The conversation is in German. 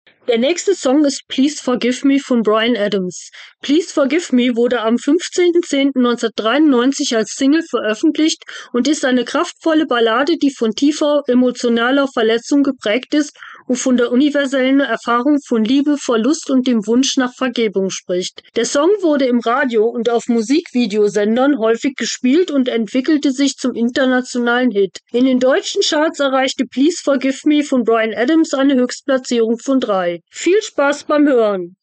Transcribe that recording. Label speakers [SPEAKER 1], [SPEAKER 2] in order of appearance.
[SPEAKER 1] Der nächste Song ist Please Forgive Me von Bryan Adams. Please Forgive Me wurde am 15.10.1993 als Single veröffentlicht und ist eine kraftvolle Ballade, die von tiefer emotionaler Verletzung geprägt ist und von der universellen Erfahrung von Liebe, Verlust und dem Wunsch nach Vergebung spricht. Der Song wurde im Radio und auf Musikvideosendern häufig gespielt und entwickelte sich zum internationalen Hit. In den deutschen Charts erreichte Please Forgive Me von Bryan Adams eine Höchstplatzierung von 3. Viel Spaß beim Hören!